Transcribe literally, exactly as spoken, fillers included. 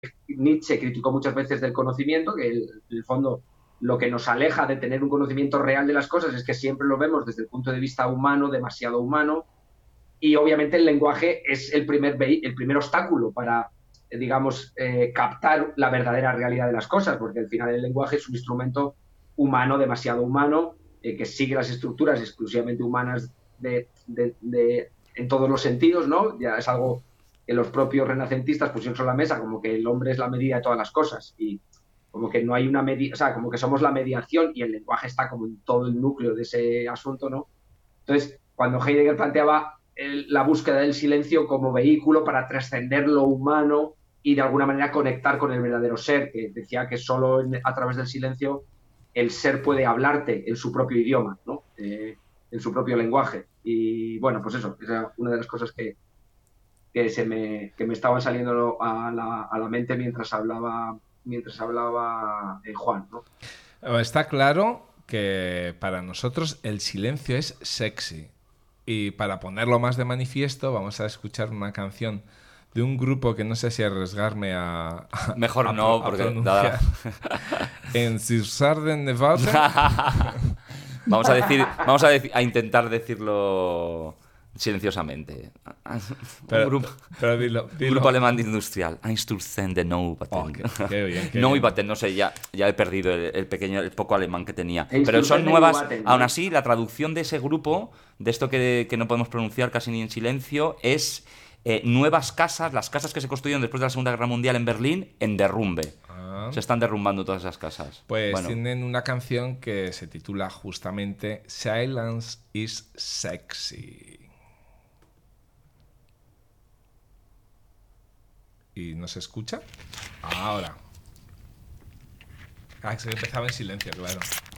Nietzsche criticó muchas veces del conocimiento, que el, en el fondo lo que nos aleja de tener un conocimiento real de las cosas es que siempre lo vemos desde el punto de vista humano, demasiado humano, y obviamente el lenguaje es el primer, el primer obstáculo para, digamos, eh, captar la verdadera realidad de las cosas, porque al final el lenguaje es un instrumento humano, demasiado humano, eh, que sigue las estructuras exclusivamente humanas de, de, de, en todos los sentidos, ¿no? Ya es algo que los propios renacentistas pusieron sobre la mesa, como que el hombre es la medida de todas las cosas, y como que no hay una medida, o sea, como que somos la mediación y el lenguaje está como en todo el núcleo de ese asunto, ¿no? Entonces, cuando Heidegger planteaba el, la búsqueda del silencio como vehículo para trascender lo humano y de alguna manera conectar con el verdadero ser, que decía que solo en, a través del silencio el ser puede hablarte en su propio idioma, ¿no? Eh, en su propio lenguaje. Y bueno, pues eso, esa es una de las cosas que, que, se me, que me estaban saliendo a la, a la mente mientras hablaba, mientras hablaba eh, Juan, ¿no? Está claro que para nosotros el silencio es sexy. Y para ponerlo más de manifiesto, vamos a escuchar una canción de un grupo que no sé si arriesgarme a, a, Mejor a, no, a porque nada. pronunciar. En Sirsarden Nevada. Vamos a decir, vamos a, dec- a intentar decirlo silenciosamente. Pero, un grupo, pero dilo, un dilo. grupo alemán de industrial. Einstürzende Neubauten. Oh, qué, qué bien, qué Neubauten, no sé, ya, ya he perdido el, el pequeño, el poco alemán que tenía. Pero son Einstürzende nuevas. Neubauten, Aún ¿no? así, la traducción de ese grupo, de esto que, que no podemos pronunciar casi ni en silencio, es eh, nuevas casas, las casas que se construyeron después de la Segunda Guerra Mundial en Berlín, en derrumbe. Ah. Se están derrumbando todas esas casas. Pues bueno. tienen una canción que se titula justamente Silence is Sexy. ¿Y no se escucha? Ahora. Ah, es que empezaba en silencio, claro.